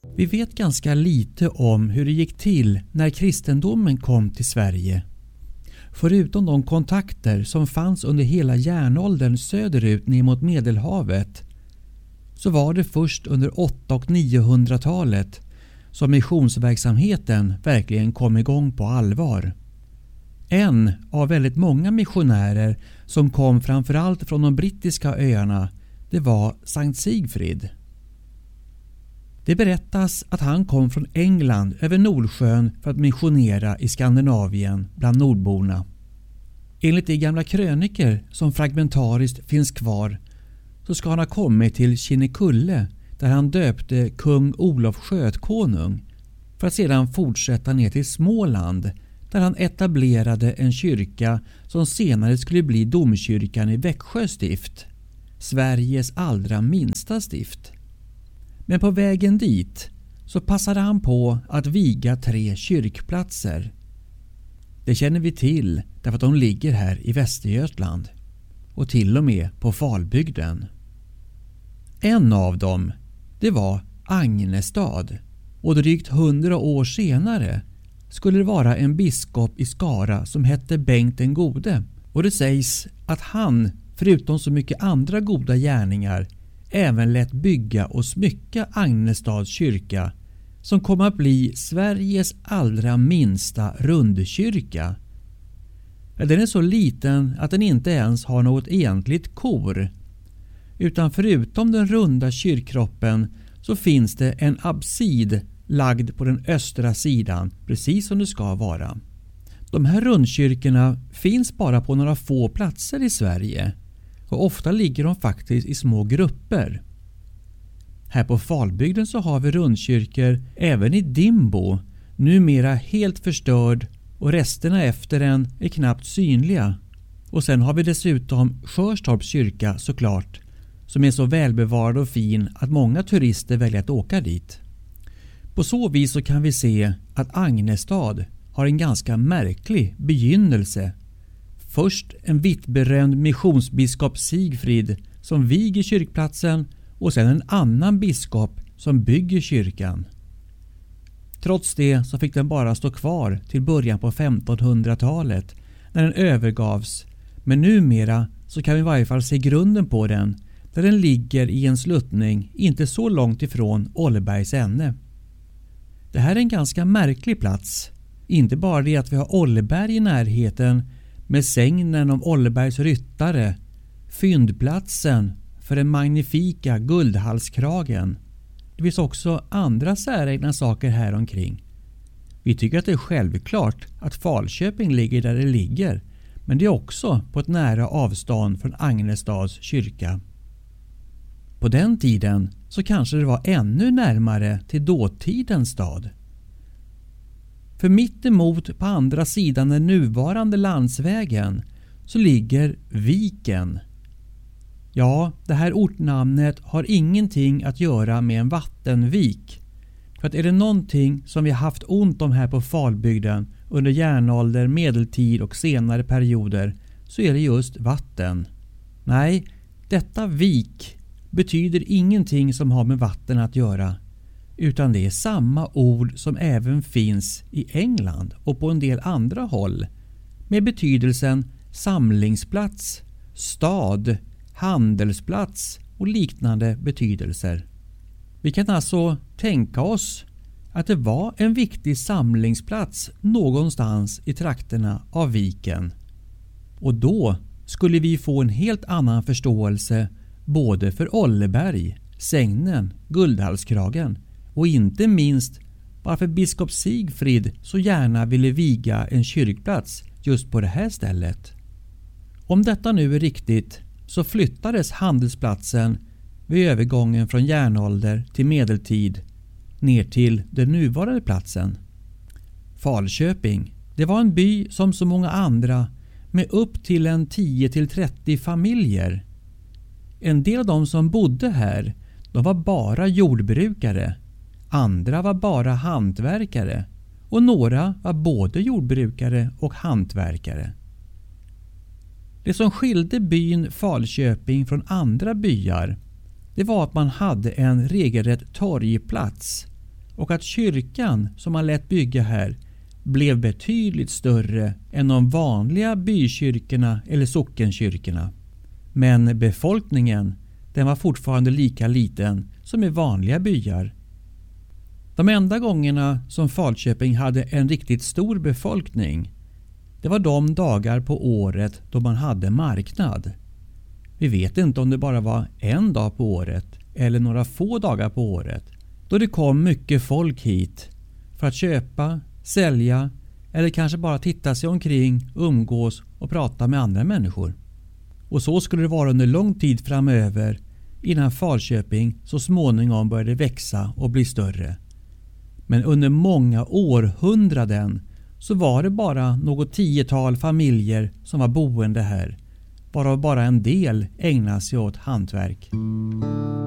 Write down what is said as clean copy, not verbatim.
Vi vet ganska lite om hur det gick till när kristendomen kom till Sverige. Förutom de kontakter som fanns under hela järnåldern söderut ner mot Medelhavet, så var det först under 800- och 900-talet som missionsverksamheten verkligen kom igång på allvar. En av väldigt många missionärer som kom framförallt från de brittiska öarna, det var Sankt Sigfrid. Det berättas att han kom från England över Nordsjön för att missionera i Skandinavien bland nordborna. Enligt de gamla kröniker som fragmentariskt finns kvar så ska han ha kommit till Kinnekulle där han döpte kung Olof Skötkonung för att sedan fortsätta ner till Småland där han etablerade en kyrka som senare skulle bli domkyrkan i Växjö stift, Sveriges allra minsta stift. Men på vägen dit så passade han på att viga 3 kyrkplatser. Det känner vi till därför att de ligger här i Västergötland och till och med på Falbygden. En av dem, det var Agnestad, och drygt 100 år senare skulle det vara en biskop i Skara som hette Bengt den gode, och det sägs att han, förutom så mycket andra goda gärningar, även lät bygga och smycka Agnestads kyrka som kom att bli Sveriges allra minsta rundkyrka. Den är så liten att den inte ens har något egentligt kor, utan förutom den runda kyrkkroppen så finns det en absid lagd på den östra sidan, precis som det ska vara. De här rundkyrkorna finns bara på några få platser i Sverige och ofta ligger de faktiskt i små grupper. Här på Falbygden så har vi rundkyrkor även i Dimbo, numera helt förstörd, och resterna efter den är knappt synliga. Och sen har vi dessutom Sjörstorps kyrka såklart, som är så välbevarad och fin att många turister väljer att åka dit. På så vis så kan vi se att Agnestad har en ganska märklig begynnelse. Först en vittberömd missionsbiskop Sigfrid som viger kyrkplatsen och sen en annan biskop som bygger kyrkan. Trots det så fick den bara stå kvar till början på 1500-talet när den övergavs, men numera så kan vi i varje fall se grunden på den där den ligger i en sluttning inte så långt ifrån Ollebergs änne. Det här är en ganska märklig plats. Inte bara det att vi har Olleberg i närheten med sägnen om Ollebergs ryttare, fyndplatsen för den magnifika guldhalskragen. Det finns också andra säregna saker här omkring. Vi tycker att det är självklart att Falköping ligger där det ligger, men det är också på ett nära avstånd från Agnestads kyrka. På den tiden så kanske det var ännu närmare till dåtidens stad. För mitt emot på andra sidan den nuvarande landsvägen så ligger Viken. Ja, det här ortnamnet har ingenting att göra med en vattenvik. För att är det någonting som vi har haft ont om här på Falbygden under järnålder, medeltid och senare perioder så är det just vatten. Nej, detta vik betyder ingenting som har med vatten att göra, utan det är samma ord som även finns i England och på en del andra håll med betydelsen samlingsplats, stad, handelsplats och liknande betydelser. Vi kan alltså tänka oss att det var en viktig samlingsplats någonstans i trakterna av viken. Och då skulle vi få en helt annan förståelse både för Olleberg, sägnen, guldhalskragen och inte minst varför biskop Sigfrid så gärna ville viga en kyrkplats just på det här stället. Om detta nu är riktigt så flyttades handelsplatsen vid övergången från järnålder till medeltid ner till den nuvarande platsen. Falköping, det var en by som så många andra med upp till en 10-30 familjer. En del av de som bodde här, de var bara jordbrukare, andra var bara hantverkare och några var både jordbrukare och hantverkare. Det som skilde byn Falköping från andra byar, det var att man hade en regelrätt torgplats och att kyrkan som man lät bygga här blev betydligt större än de vanliga bykyrkorna eller sockenkyrkorna. Men befolkningen, den var fortfarande lika liten som i vanliga byar. De enda gångerna som Falköping hade en riktigt stor befolkning, det var de dagar på året då man hade marknad. Vi vet inte om det bara var en dag på året eller några få dagar på året, då det kom mycket folk hit för att köpa, sälja eller kanske bara titta sig omkring, umgås och prata med andra människor. Och så skulle det vara under lång tid framöver innan Falköping så småningom började växa och bli större. Men under många århundraden så var det bara något 10-tal familjer som var boende här, varav bara en del ägnade sig åt hantverk.